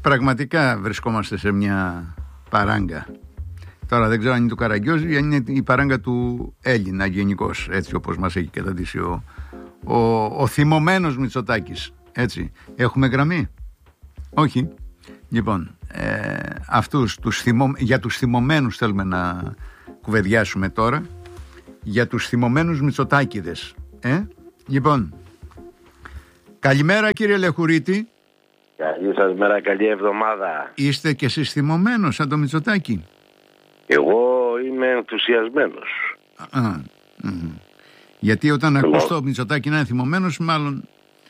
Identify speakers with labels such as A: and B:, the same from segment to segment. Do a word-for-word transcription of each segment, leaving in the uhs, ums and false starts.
A: Πραγματικά βρισκόμαστε σε μια παράγκα. Τώρα δεν ξέρω αν είναι του Καραγκιόζη ή αν είναι η παράγκα του Έλληνα γενικώς, έτσι όπως μας έχει καταντήσει ο, ο, ο θυμωμένος Μητσοτάκης. Έτσι. Έχουμε γραμμή? Όχι. Λοιπόν, ε, αυτούς, τους θυμω, για τους θυμωμένους θέλουμε να κουβεντιάσουμε τώρα. Για τους θυμωμένους Μητσοτάκηδες. Ε? Λοιπόν, καλημέρα κύριε Λεχουρίτη.
B: Καλή σας μέρα, καλή εβδομάδα.
A: Είστε και εσείς θυμωμένος σαν το Μητσοτάκη?
B: Εγώ είμαι ενθουσιασμένος.
A: Α, μ. Γιατί όταν εγώ... ακούς το Μητσοτάκη να είναι θυμωμένος, μάλλον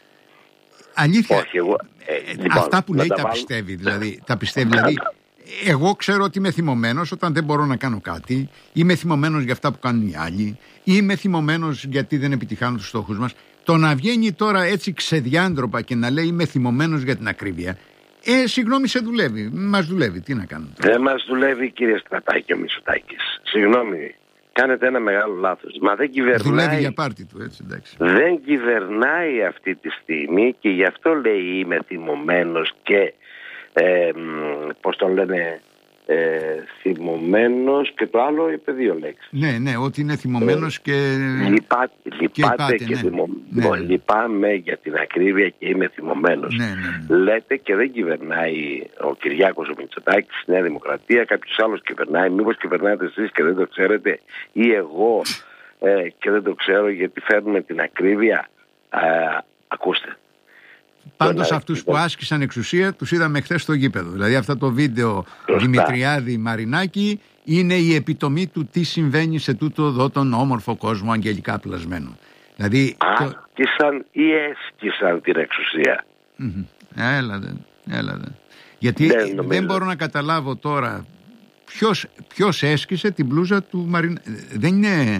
A: αλήθεια.
B: Όχι, εγώ, ε, λοιπόν,
A: αυτά που λέει τα
B: βάλω...
A: πιστεύει. Δηλαδή, τα πιστεύει, δηλαδή εγώ ξέρω ότι είμαι θυμωμένος όταν δεν μπορώ να κάνω κάτι. Είμαι θυμωμένος για αυτά που κάνουν οι άλλοι. Είμαι θυμωμένος γιατί δεν επιτυχάνουν τους στόχους μας. Το να βγαίνει τώρα έτσι ξεδιάντροπα και να λέει είμαι θυμωμένος για την ακρίβεια, ε, συγγνώμη, σε δουλεύει. Μας δουλεύει. Τι να κάνουμε τώρα?
B: Δεν μας δουλεύει, κύριε Στρατάκη, ο Μητσοτάκης. Συγγνώμη, κάνετε ένα μεγάλο λάθος. Μα δεν κυβερνάει.
A: Δουλεύει για πάρτι του, έτσι, εντάξει.
B: Δεν κυβερνάει αυτή τη στιγμή και γι' αυτό λέει είμαι θυμωμένος και ε, πώς το λένε, ε, θυμωμένος, και το άλλο είπε δύο λέξεις.
A: Ναι, ναι, ότι είναι θυμωμένος και...
B: Λυπά, λυπάτε και,
A: υπάτε,
B: και
A: ναι.
B: θυμω...
A: Ναι, ναι.
B: Λυπάμαι για την ακρίβεια και είμαι θυμωμένος.
A: Ναι, ναι, ναι.
B: Λέτε και δεν κυβερνάει ο Κυριάκος ο Μητσοτάκης στη Νέα Δημοκρατία, κάποιος άλλος κυβερνάει. Μήπως κυβερνάτε εσείς και δεν το ξέρετε, ή εγώ ε, και δεν το ξέρω, γιατί φέρνουμε την ακρίβεια. Ε, ακούστε.
A: Πάντως
B: να...
A: αυτούς που άσκησαν εξουσία τους είδαμε χθες στο γήπεδο. Δηλαδή αυτό το βίντεο
B: Σωστά.
A: Δημητριάδη Μαρινάκη είναι η επιτομή του τι συμβαίνει σε τούτο εδώ τον όμορφο κόσμο αγγελικά πλασμένο. Δηλαδή,
B: άσκησαν το... ή έσκησαν την εξουσία.
A: Mm-hmm. Έλατε, έλατε. Γιατί
B: δεν,
A: δεν μπορώ να καταλάβω τώρα ποιος, ποιος έσκησε την μπλούζα του Μαρινάκη. Δεν είναι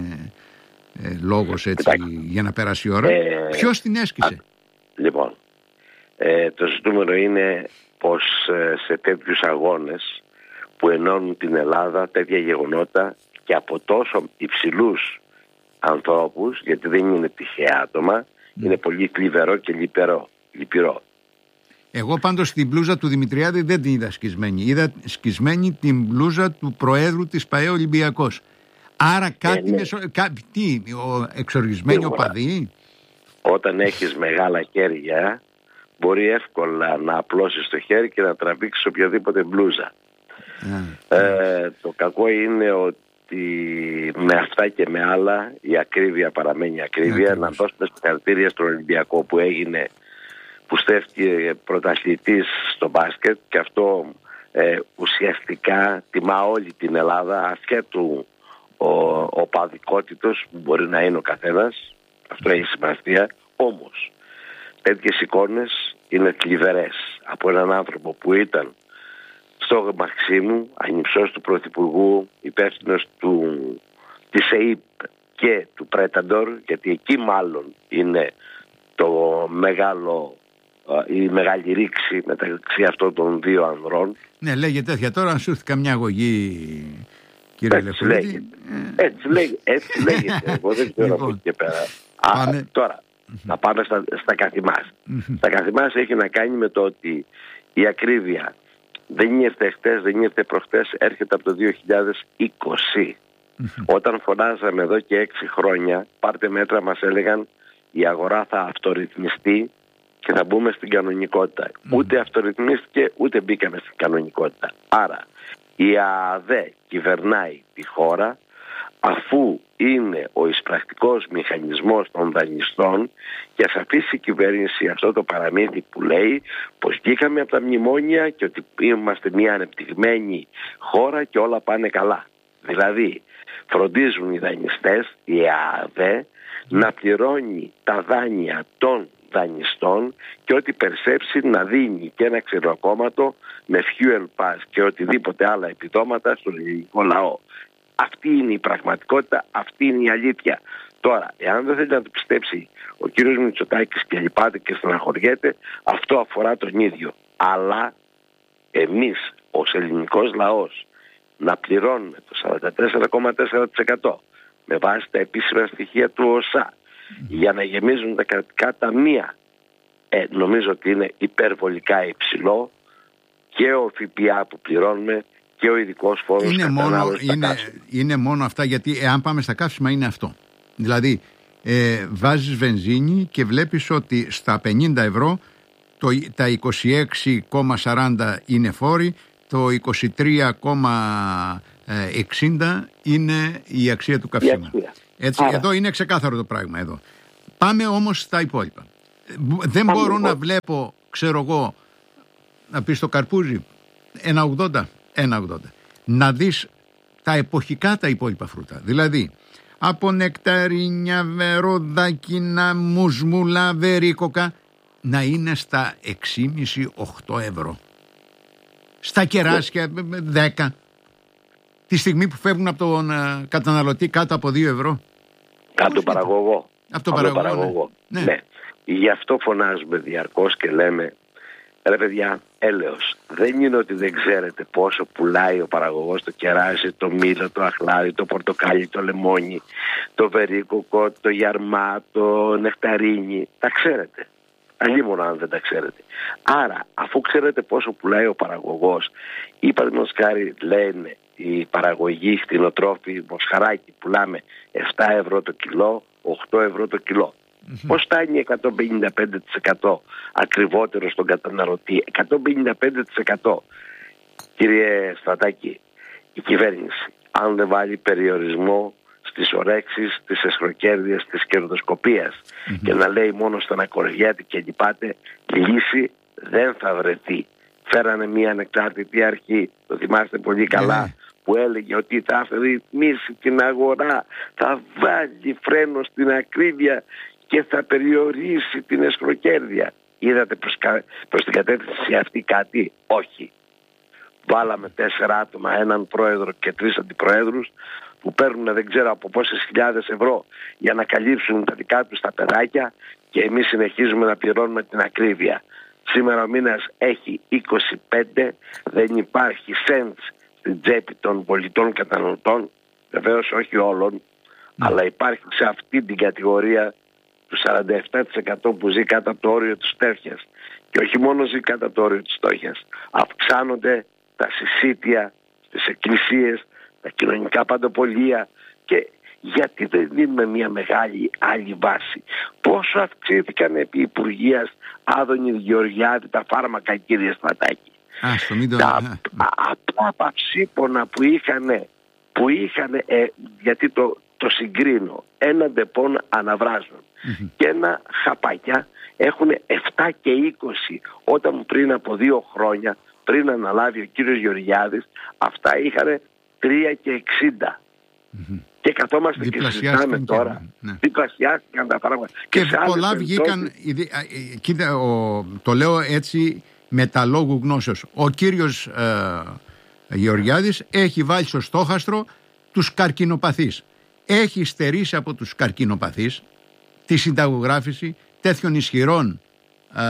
A: ε, λόγος έτσι Κοιτάξτε. για να περάσει η ώρα. Ε, ποιος την έσκησε?
B: Α, λοιπόν, ε, το ζητούμενο είναι πως ε, σε τέτοιους αγώνες που ενώνουν την Ελλάδα, τέτοια γεγονότα και από τόσο υψηλούς ανθρώπους, γιατί δεν είναι τυχαία άτομα, mm. είναι πολύ θλιβερό και λυπηρό, λυπηρό. Εγώ
A: πάντως την μπλούζα του Δημητριάδη δεν την είδα σκισμένη. Είδα σκισμένη την μπλούζα του Προέδρου της ΠΑΕ Ολυμπιακός. Άρα κάτι, ε, ναι. μεσο... Κα... τι, ο εξοργισμένοι οπαδοί.
B: Όταν έχεις μεγάλα χέρια, μπορεί εύκολα να απλώσεις το χέρι και να τραβήξεις οποιαδήποτε μπλούζα. Yeah. Ε, το κακό είναι ότι με αυτά και με άλλα η ακρίβεια παραμένει ακρίβεια. Yeah, να δώσουμε συγχαρητήρια στον Ολυμπιακό που έγινε, που στέφτηκε πρωταθλητής στο μπάσκετ, και αυτό ε, ουσιαστικά τιμά όλη την Ελλάδα, ασχέτου ο, ο παδικότητος που μπορεί να είναι ο καθένας. Αυτό έχει σημασία. Όμως τέτοιες εικόνες είναι θλιβερές από έναν άνθρωπο που ήταν στο Μαξίμου, ανυψός του Πρωθυπουργού, υπεύθυνος του, της ΕΙΠ και του Πρέταντορ, γιατί εκεί μάλλον είναι το μεγάλο, η μεγάλη ρήξη μεταξύ αυτών των δύο ανδρών.
A: Ναι, λέγεται τέτοια. Τώρα αν σου έρθει καμιά αγωγή, κύριε Λεχουρίτη.
B: Έτσι λέγεται. Έτσι λέγεται. Εγώ δεν ξέρω από εκεί και πέρα. Α, τώρα, να πάμε στα, στα καθημάς. Στα καθημάς έχει να κάνει με το ότι η ακρίβεια δεν ήρθε χτες, δεν ήρθε προχτές, έρχεται από το δύο χιλιάδες είκοσι. Όταν φωνάζαμε εδώ και έξι χρόνια, πάρτε μέτρα, μας έλεγαν η αγορά θα αυτορυθμιστεί και θα μπούμε στην κανονικότητα. Mm. Ούτε αυτορυθμίστηκε, ούτε μπήκαμε στην κανονικότητα. Άρα η ΑΑΔΕ κυβερνάει τη χώρα, αφού είναι ο εισπρακτικός μηχανισμός των δανειστών, και θα αφήσει η κυβέρνηση αυτό το παραμύθι που λέει πως βγήκαμε από τα μνημόνια και ότι είμαστε μια ανεπτυγμένη χώρα και όλα πάνε καλά. Δηλαδή φροντίζουν οι δανειστές, η ΑΑΔΕ, να πληρώνει τα δάνεια των δανειστών και ό,τι περσέψει να δίνει και ένα ξηροκόμματο με fuel pass και οτιδήποτε άλλα επιδόματα στον ελληνικό λαό. Αυτή είναι η πραγματικότητα, αυτή είναι η αλήθεια. Τώρα, εάν δεν θέλει να το πιστέψει ο κύριος Μητσοτάκης και λυπάται και στεναχωριέται, αυτό αφορά τον ίδιο. Αλλά εμείς ως ελληνικός λαός να πληρώνουμε το σαράντα τέσσερα κόμμα τέσσερα τοις εκατό με βάση τα επίσημα στοιχεία του ΟΣΑ για να γεμίζουν τα κρατικά ταμεία, ε, νομίζω ότι είναι υπερβολικά υψηλό και ο ΦΠΑ που πληρώνουμε και ο ειδικός φόρος
A: είναι μόνο, είναι, είναι μόνο αυτά, γιατί εάν πάμε στα καύσιμα είναι αυτό. Δηλαδή ε, βάζεις βενζίνη και βλέπεις ότι στα πενήντα ευρώ το, τα είκοσι έξι κόμμα σαράντα είναι φόροι, το είκοσι τρία κόμμα εξήντα είναι η αξία του καυσίμου. Έτσι, Άρα. Εδώ είναι ξεκάθαρο το πράγμα εδώ. Πάμε όμως στα υπόλοιπα. Δεν Πάμε μπορώ λοιπόν. να βλέπω, ξέρω εγώ, να πεις το καρπούζι ένα ογδόντα, ένα ογδόντα. Να δεις τα εποχικά τα υπόλοιπα φρούτα. Δηλαδή από νεκταρίνια, βεροδάκινα, μουσμουλά, βερίκοκα να είναι στα έξι κόμμα πέντε με οκτώ ευρώ. Στα κεράσια δέκα. Τη στιγμή που φεύγουν από τον uh, καταναλωτή κάτω από δύο ευρώ.
B: Κάτω τον παραγωγό.
A: Από τον παραγωγό, παραγωγό.
B: Ναι. ναι. Γι' αυτό φωνάζουμε διαρκώς και λέμε, ρε παιδιά, έλεος. Δεν είναι ότι δεν ξέρετε πόσο πουλάει ο παραγωγός το κεράσι, το μήλο, το αχλάδι, το πορτοκάλι, το λεμόνι, το βερίκοκο, το γιαρμά, το νεκταρίνι. Τα ξέρετε. Αλλήμον αν δεν τα ξέρετε. Άρα, αφού ξέρετε πόσο πουλάει ο παραγωγός, ή παραδείγματος χάρη λένε η παραγωγή χτινοτρόφι μοσχαράκι πουλάμε επτά ευρώ το κιλό, οκτώ ευρώ το κιλό. Mm-hmm. Πώς φτάνει εκατόν πενήντα πέντε τοις εκατό ακριβότερο στον καταναλωτή? εκατόν πενήντα πέντε τοις εκατό. Κύριε Στρατάκη, η κυβέρνηση αν δεν βάλει περιορισμό στις ορέξεις, τις εσχροκέρδειες, της κερδοσκοπίας mm-hmm. και να λέει μόνο στεναχωριέται και λυπάται, λύση δεν θα βρεθεί. Φέρανε μια ανεξάρτητη αρχή, το θυμάστε πολύ καλά, yeah. που έλεγε ότι θα ρυθμίσει την αγορά, θα βάλει φρένο στην ακρίβεια και θα περιορίσει την εσχροκέρδεια. Είδατε προς, προς την κατεύθυνση αυτή κάτι? Όχι. Βάλαμε τέσσερα άτομα, έναν πρόεδρο και τρεις αντιπροέδρους που παίρνουν δεν ξέρω από πόσες χιλιάδες ευρώ για να καλύψουν τα δικά τους τα παιδάκια και εμείς συνεχίζουμε να πληρώνουμε την ακρίβεια. Σήμερα ο μήνας έχει είκοσι πέντε, δεν υπάρχει cents στην τσέπη των πολιτών καταναλωτών, βεβαίως όχι όλων, mm. αλλά υπάρχει σε αυτή την κατηγορία του σαράντα επτά τοις εκατό που ζει κάτω από το όριο της φτώχειας. Και όχι μόνο ζει κάτω από το όριο της φτώχειας, αυξάνονται τα συσίτια στις εκκλησίες, τα κοινωνικά παντοπολία. Και γιατί δεν δίνουμε μια μεγάλη άλλη βάση? Πόσο αυξήθηκαν επί Υπουργείας Άδωνη Γεωργιάδη τα φάρμακα, κύριε Στρατάκη?
A: Το...
B: Τα απλά παυσίπονα που είχαν, που είχαν ε, γιατί το, το συγκρίνω, ένα ντεπών αναβράζουν mm-hmm. και ένα χαπάκια έχουν επτά και είκοσι, όταν πριν από δύο χρόνια, πριν αναλάβει ο κύριος Γεωργιάδης, αυτά είχαν τρία και εξήντα. Mm-hmm. Και καθόμαστε και συζητάμε τώρα. Ναι. Διπλασιάστηκαν τα πράγματα.
A: Και, και πολλά βγήκαν. Κοίτα, ο, το λέω έτσι με τα λόγου γνώσεως. Ο κύριος ε, Γεωργιάδης έχει βάλει στο στόχαστρο τους καρκινοπαθείς. Έχει στερήσει από τους καρκινοπαθείς τη συνταγογράφηση τέτοιων ισχυρών ε,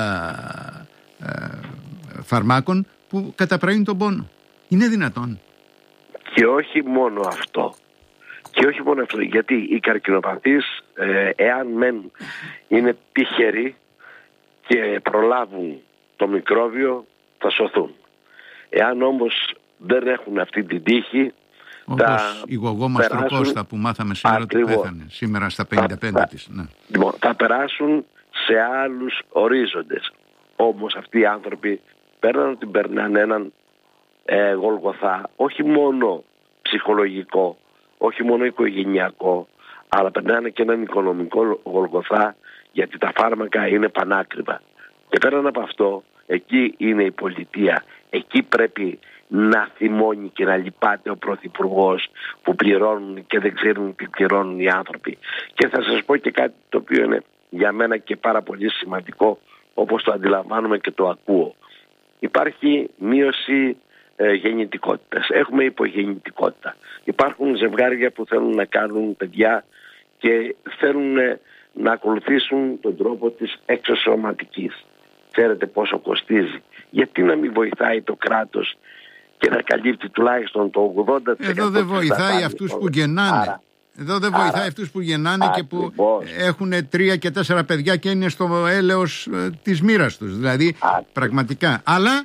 A: ε, φαρμάκων που καταπραίνουν τον πόνο. Είναι δυνατόν?
B: Και όχι μόνο αυτό. Και όχι μόνο αυτό, γιατί οι καρκινοπαθείς, ε, εάν μεν είναι τυχεροί και προλάβουν το μικρόβιο, θα σωθούν. Εάν όμως δεν έχουν αυτή την τύχη,
A: όπως θα η γογό μας Τροκώστα που μάθαμε σήμερα ότι πέθανε, σήμερα στα πενήντα πέντε θα, της. Ναι.
B: Λοιπόν, θα περάσουν σε άλλους ορίζοντες. Όμως αυτοί οι άνθρωποι παίρνουν ότι περνάνε έναν ε, Γολγοθά, όχι μόνο ψυχολογικό, όχι μόνο οικογενειακό, αλλά περνάνε και έναν οικονομικό Γολγοθά, γιατί τα φάρμακα είναι πανάκριβα. Και πέραν από αυτό, εκεί είναι η πολιτεία. Εκεί πρέπει να θυμώνει και να λυπάται ο Πρωθυπουργός που πληρώνουν και δεν ξέρουν τι πληρώνουν οι άνθρωποι. Και θα σας πω και κάτι το οποίο είναι για μένα και πάρα πολύ σημαντικό, όπως το αντιλαμβάνομαι και το ακούω. Υπάρχει μείωση ε, γεννητικότητας. Έχουμε υπογεννητικότητα. Υπάρχουν ζευγάρια που θέλουν να κάνουν παιδιά και θέλουν ε, να ακολουθήσουν τον τρόπο της εξωσωματικής. Ξέρετε πόσο κοστίζει? Γιατί να μην βοηθάει το κράτος και να καλύπτει τουλάχιστον το ογδόντα τοις εκατό?
A: Εδώ δεν βοηθάει αυτούς που γεννάνε. Άρα, Εδώ δεν βοηθάει άρα, αυτούς που γεννάνε και που ακριβώς. έχουν τρία και τέσσερα παιδιά και είναι στο έλεος ε, της μοίρας τους. Δηλαδή άρα, πραγματικά. Αλλά,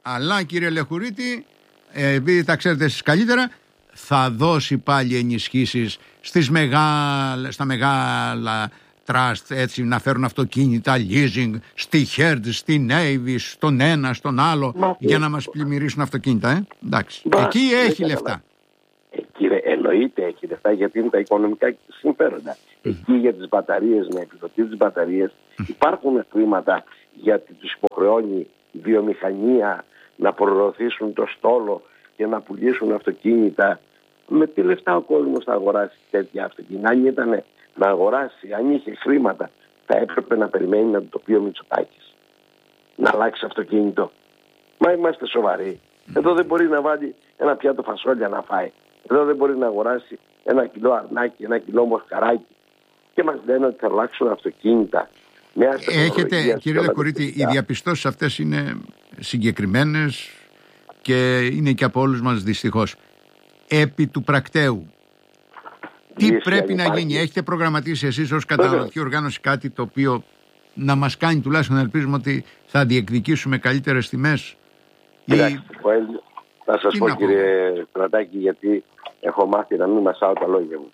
A: Αλλά κύριε Λεχουρίτη, επειδή τα ξέρετε εσείς καλύτερα, θα δώσει πάλι ενισχύσεις στις μεγάλα, στα μεγάλα trust, έτσι, να φέρουν αυτοκίνητα, leasing, στη Hertz, στη Navy, στον ένα, στον άλλο, Μα, για να μας πλημμυρίσουν αυτοκίνητα. Ε? Εντάξει. Μα, εκεί έχει λεφτά.
B: Ε, κύριε, εννοείται έχει λεφτά, γιατί είναι τα οικονομικά συμφέροντα. Mm. Εκεί για τις μπαταρίες, να επιδοτεί τις μπαταρίες, mm. υπάρχουν χρήματα, γιατί τους υποχρεώνει η βιομηχανία να προωθήσουν το στόλο και να πουλήσουν αυτοκίνητα. Με τι λεφτά ο κόσμος θα αγοράσει τέτοια αυτοκίνητα? Αν ήταν να αγοράσει, αν είχε χρήματα, θα έπρεπε να περιμένει να το πει ο Μητσοτάκης να αλλάξει αυτοκίνητο. Μα είμαστε σοβαροί. Εδώ δεν μπορεί να βάλει ένα πιάτο φασόλια να φάει. Εδώ δεν μπορεί να αγοράσει ένα κιλό αρνάκι, ένα κιλό μοσχαράκι. Και μας λένε ότι θα αλλάξουν αυτοκίνητα.
A: Έχετε, κύριε Λεχουρίτη, οι διαπιστώσεις αυτές είναι συγκεκριμένες και είναι και από όλους μας δυστυχώς. Επί του πρακτέου, τι Δύσκολη πρέπει να υπάρχει. γίνει? Έχετε προγραμματίσει εσείς ως καταναλωτική οργάνωση κάτι το οποίο να μας κάνει τουλάχιστον να ελπίζουμε ότι θα διεκδικήσουμε καλύτερες τιμές?
B: Κοιτάξτε, ή... θα σας πω, κύριε Στρατάκη, γιατί έχω μάθει να μην μασάω τα λόγια μου.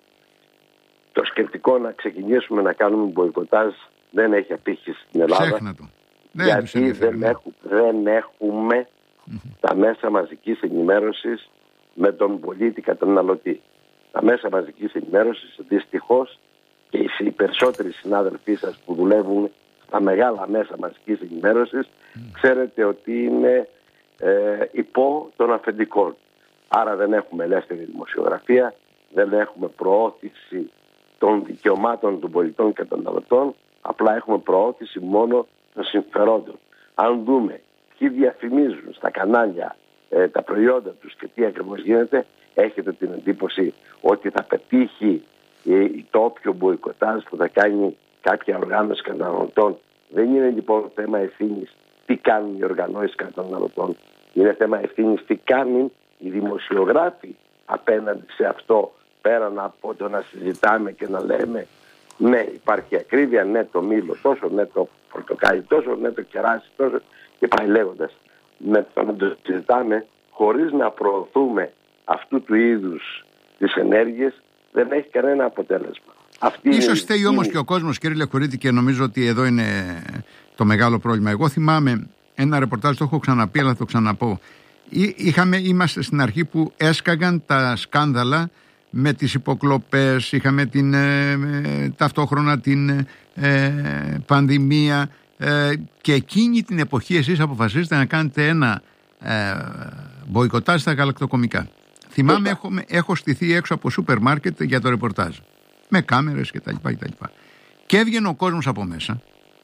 B: Το σκεπτικό να ξεκινήσουμε να κάνουμε μποϊκοτάζ δεν έχει απήχηση στην Ελλάδα.
A: Ξέχνατο.
B: Γιατί δεν, έχουμε, δεν έχουμε mm-hmm. τα μέσα μαζικής ενημέρωσης με τον πολίτη καταναλωτή. Τα μέσα μαζικής ενημέρωσης, δυστυχώς, και οι περισσότεροι συνάδελφοί σας που δουλεύουν στα μεγάλα μέσα μαζικής ενημέρωσης, mm. ξέρετε ότι είναι ε, υπό των αφεντικών. Άρα δεν έχουμε ελεύθερη δημοσιογραφία, δεν έχουμε προώθηση των δικαιωμάτων των πολιτών και καταναλωτών, απλά έχουμε προώθηση μόνο των συμφερόντων. Αν δούμε ποιοι διαφημίζουν στα κανάλια ε, τα προϊόντα τους και τι ακριβώς γίνεται, έχετε την εντύπωση ότι θα πετύχει ε, το όποιο μποϊκοτάζ που θα κάνει κάποια οργάνωση καταναλωτών. Δεν είναι λοιπόν θέμα ευθύνης τι κάνουν οι οργανώσεις καταναλωτών. Είναι θέμα ευθύνης τι κάνουν οι δημοσιογράφοι απέναντι σε αυτό, πέραν από το να συζητάμε και να λέμε ναι υπάρχει ακρίβεια, ναι το μήλο τόσο, ναι το πορτοκάλι τόσο, ναι το κεράσι τόσο, και πάει λέγοντας. Με το να το συζητάμε χωρίς να προωθούμε αυτού του είδους τις ενέργειες δεν έχει κανένα αποτέλεσμα. Αυτή
A: Ίσως θέλει όμως και ο κόσμος, κύριε Λεχουρίτη, και νομίζω ότι εδώ είναι το μεγάλο πρόβλημα. Εγώ θυμάμαι ένα ρεπορτάζ, το έχω ξαναπεί αλλά θα το ξαναπώ. Είχαμε, είμαστε στην αρχή που έσκαγαν τα σκάνδαλα με τις υποκλοπές, είχαμε την, ε, ταυτόχρονα την ε, πανδημία ε, και εκείνη την εποχή εσείς αποφασίσετε να κάνετε ένα ε, μποϊκοτάζ στα γαλακτοκομικά. Θυμάμαι έχω, έχω στηθεί έξω από σούπερ μάρκετ για το ρεπορτάζ με κάμερες και τα λοιπά και τα λοιπά. Και έβγαινε ο κόσμος από μέσα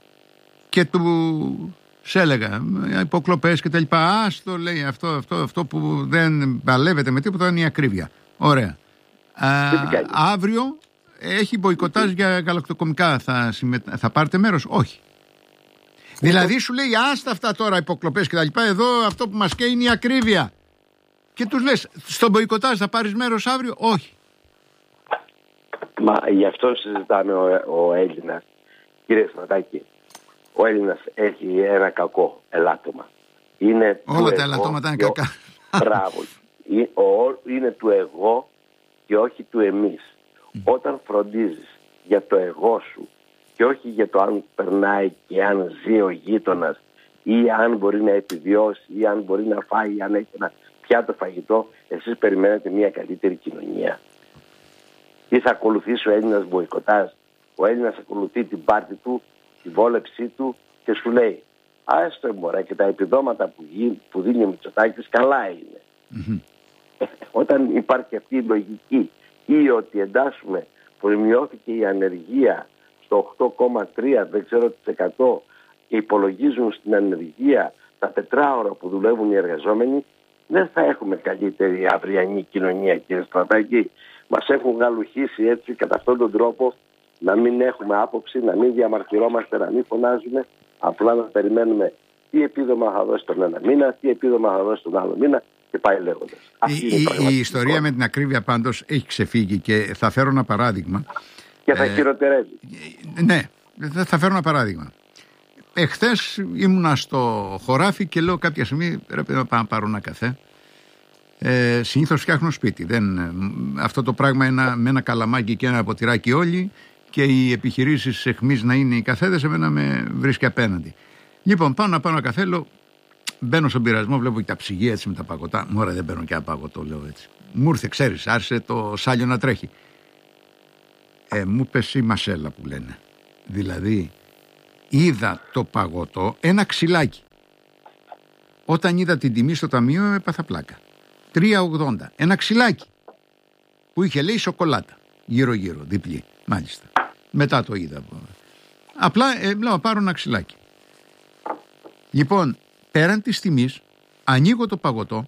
A: και του σε έλεγα υποκλοπές και τα λοιπά. Άστο, λέει, αυτό, αυτό, αυτό που δεν παλεύεται με τίποτα είναι η ακρίβεια. Ωραία. Α, αύριο έχει μποϊκοτάζ για γαλακτοκομικά. Θα, συμμετα... θα πάρετε μέρος? Όχι. Δηλαδή σου λέει άστα αυτά τώρα υποκλοπές και τα λοιπά. Εδώ αυτό που μας καίει είναι η ακρίβεια. Και τους λες στον μποϊκοτάζ θα πάρεις μέρος αύριο? Όχι.
B: Μα γι' αυτό συζητάμε ο, ο Έλληνας. Κύριε Στρατάκη, ο Έλληνας έχει ένα κακό ελάττωμα. Είναι
A: όλα τα ελαττώματα είναι κακά.
B: Μπράβο. Είναι του εγώ και όχι του εμείς. Mm. Όταν φροντίζεις για το εγώ σου και όχι για το αν περνάει και αν ζει ο γείτονας ή αν μπορεί να επιβιώσει ή αν μπορεί να φάει ή αν έχει ένα πιάτο φαγητό, εσείς περιμένετε μια καλύτερη κοινωνία. Τι θα ακολουθήσει ο Έλληνας μποϊκοτάζ? Ο Έλληνας ακολουθεί την πάρτη του, τη βόλεψή του και σου λέει άστο μωρέ, και τα επιδόματα που, γι, που δίνει ο Μητσοτάκης καλά είναι. Mm-hmm. Ε, όταν υπάρχει αυτή η λογική ή ότι εντάσσουμε που μειώθηκε η ανεργία στο οκτώ κόμμα τρία δεν ξέρω τις εκατό και υπολογίζουν στην ανεργία τα τετράωρα που δουλεύουν οι εργαζόμενοι, δεν θα έχουμε καλύτερη αυριανή κοινωνία, κύριε Στρατάκη. Μας έχουν γαλουχίσει έτσι κατά αυτόν τον τρόπο να μην έχουμε άποψη, να μην διαμαρτυρόμαστε, να μην φωνάζουμε, απλά να περιμένουμε τι επίδομα θα δώσει τον ένα μήνα, τι επίδομα θα δώσει τον άλλο μήνα και πάει λέγοντας.
A: Η, η, η ιστορία με την ακρίβεια πάντως έχει ξεφύγει και θα φέρω ένα παράδειγμα.
B: Και θα ε, χειροτερεύει.
A: Ναι, θα φέρω ένα παράδειγμα. εχθές ήμουνα στο χωράφι και λέω κάποια στιγμή πρέπει να πάω να πάρω ένα καφέ. Ε, συνήθως φτιάχνω σπίτι. Δεν, αυτό το πράγμα ένα, με ένα καλαμάκι και ένα ποτηράκι όλοι και οι επιχειρήσεις εχμής να είναι οι καφέδες, εμένα με βρίσκει απέναντι. Λοιπόν, πάω να πάω ένα καφέ, λέω, μπαίνω στον πειρασμό, βλέπω και τα ψυγεία έτσι με τα παγωτά. Μωρέ, δεν παίρνω και ένα παγωτό, λέω έτσι. Μου ήρθε, ξέρεις, άρχισε το σάλιο να τρέχει. Ε, μου πέσει η μασέλα που λένε. Δηλαδή, είδα το παγωτό, ένα ξυλάκι. Όταν είδα την τιμή στο ταμείο, έπαθα πλάκα. τρία ογδόντα. Ένα ξυλάκι που είχε, λέει, σοκολάτα. Γύρω-γύρω, διπλή. Μάλιστα. Μετά το είδα. Απλά ε, λέω, πάρω ένα ξυλάκι. Λοιπόν, πέραν της τιμής, ανοίγω το παγωτό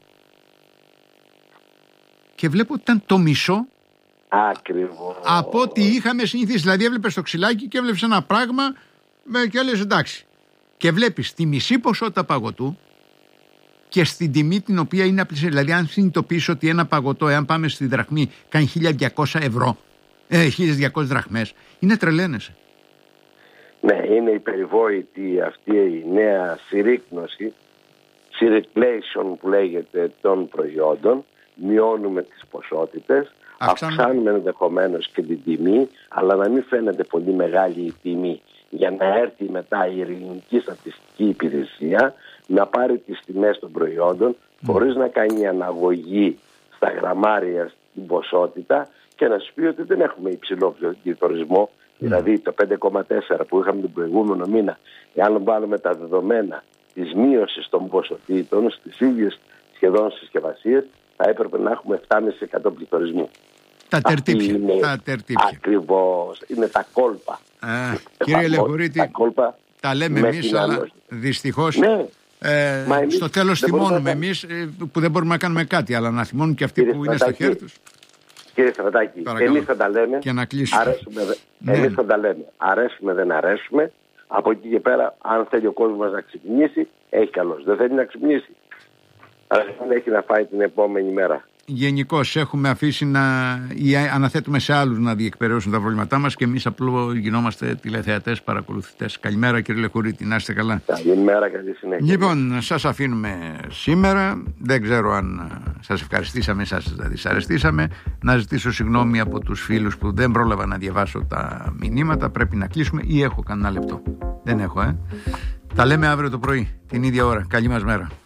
A: και βλέπω ότι ήταν το μισό.
B: Ακριβώς.
A: Από ό,τι είχαμε συνηθίσει. Δηλαδή, έβλεπες το ξυλάκι και έβλεπες ένα πράγμα και έλεγες εντάξει. Και βλέπεις τη μισή ποσότητα παγωτού και στην τιμή την οποία είναι απλή. Δηλαδή, αν συνειδητοποιήσεις ότι ένα παγωτό, εάν πάμε στη δραχμή, κάνει χίλια διακόσια ευρώ, ε, χίλιες διακόσιες δραχμές, είναι τρελαίνεσαι.
B: Ναι, είναι η περιβόητη αυτή η νέα συρρίκνωση, circulation που λέγεται, των προϊόντων. Μειώνουμε τις ποσότητες, Αυξάνουμε, αυξάνουμε ενδεχομένως και την τιμή, αλλά να μην φαίνεται πολύ μεγάλη η τιμή, για να έρθει μετά η ελληνική στατιστική υπηρεσία να πάρει τις τιμές των προϊόντων mm. χωρίς να κάνει αναγωγή στα γραμμάρια στην ποσότητα και να σου πει ότι δεν έχουμε υψηλό πληθωρισμό. Mm. Δηλαδή το πέντε κόμμα τέσσερα που είχαμε τον προηγούμενο μήνα, εάν βάλουμε τα δεδομένα της μείωσης των ποσοτήτων στις ίδιες σχεδόν συσκευασίες, θα έπρεπε να έχουμε επτά κόμμα πέντε τοις εκατό πληθωρισμού.
A: Τα τερτύπια. Τα τερτύπια.
B: Ακριβώς. Είναι τα κόλπα.
A: Α, κύριε Λεχωρίτη, τα, κόλπα τα λέμε εμείς, αλλά δυστυχώς ναι. ε, στο τέλος θυμώνουμε εμείς ε, που δεν μπορούμε να κάνουμε κάτι, αλλά να θυμώνουν και αυτοί κύριε που είναι στο χέρι τους.
B: Κύριε Στρατάκη, εμείς θα τα λέμε,
A: και να
B: αρέσουμε, ναι. εμείς θα τα λέμε, αρέσουμε δεν αρέσουμε, από εκεί και πέρα αν θέλει ο κόσμος να ξυπνήσει, έχει καλώς. Δεν θέλει να ξυπνήσει, αλλά δεν έχει να φάει την επόμενη μέρα.
A: Γενικώς έχουμε αφήσει να ή αναθέτουμε σε άλλους να διεκπαιρεώσουν τα προβλήματά μας και εμείς απλώς γινόμαστε τηλεθεατές, παρακολουθητές. Καλημέρα κύριε Λεχωρίτη, να είστε καλά.
B: Καλημέρα, καλή συνέχεια.
A: Λοιπόν, σας αφήνουμε σήμερα. Δεν ξέρω αν σας ευχαριστήσαμε, σας δυσαρεστήσαμε. Να ζητήσω συγγνώμη από τους φίλους που δεν πρόλαβα να διαβάσω τα μηνύματα. Πρέπει να κλείσουμε ή έχω κανένα λεπτό. Δεν έχω, ε. Τα λέμε αύριο το πρωί, την ίδια ώρα. Καλή μας μέρα.